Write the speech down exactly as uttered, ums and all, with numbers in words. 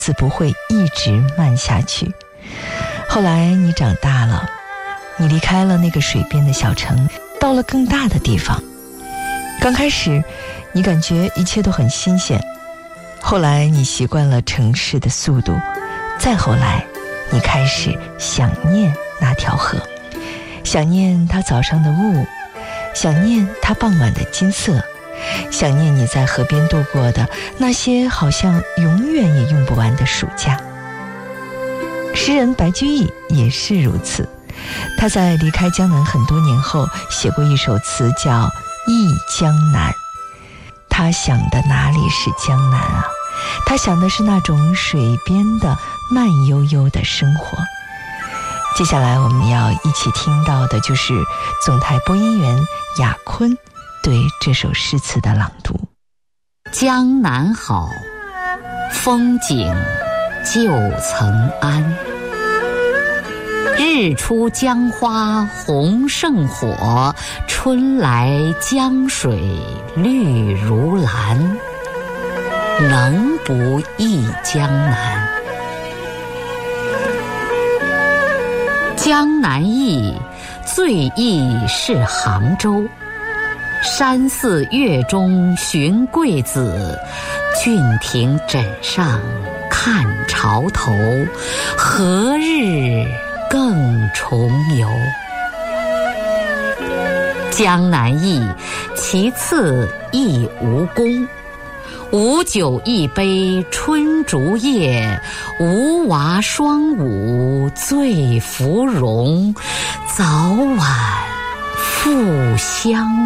自不会一直慢下去。后来你长大了，你离开了那个水边的小城，到了更大的地方。刚开始你感觉一切都很新鲜，后来你习惯了城市的速度，再后来你开始想念那条河，想念它早上的雾，想念它傍晚的金色，想念你在河边度过的那些好像永远也用不完的暑假。诗人白居易也是如此，他在离开江南很多年后写过一首词叫《忆江南》。他想的哪里是江南啊？他想的是那种水边的慢悠悠的生活。接下来我们要一起听到的就是总台播音员雅坤对这首诗词的朗读。 江南好，风景旧曾谙。日出江花红胜火，春来江水绿如蓝。能不忆江南？江南忆，最忆是杭州。山寺月中寻桂子，郡亭枕上看潮头。何日更重游？江南忆，其次忆吴宫。无酒一杯春竹叶，无娃双舞醉芙蓉。早晚复相